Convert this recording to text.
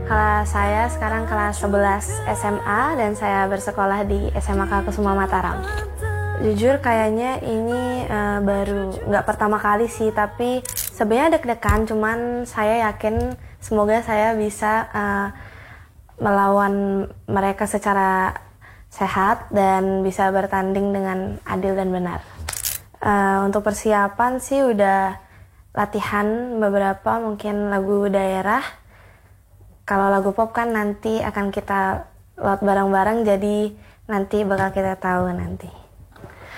Kalau saya sekarang kelas 11 SMA dan saya bersekolah di SMK Kusuma Mataram. Jujur kayaknya ini baru nggak pertama kali sih, tapi sebenarnya deg-degan, cuman saya yakin semoga saya bisa melawan mereka secara sehat dan bisa bertanding dengan adil dan benar. Untuk persiapan sih udah latihan beberapa mungkin lagu daerah. Kalau lagu pop kan nanti akan kita lot bareng-bareng, jadi nanti bakal kita tahu nanti.